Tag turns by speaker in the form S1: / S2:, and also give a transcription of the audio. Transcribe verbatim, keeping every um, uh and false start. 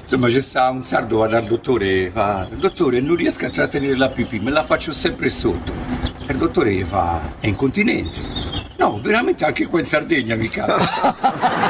S1: Insomma, c'è sta un sardo, va dal dottore, fa, dottore, non riesco a trattenere la pipì, me la faccio sempre sotto. E il dottore gli fa, è incontinente. No, veramente anche qua in Sardegna mi capita.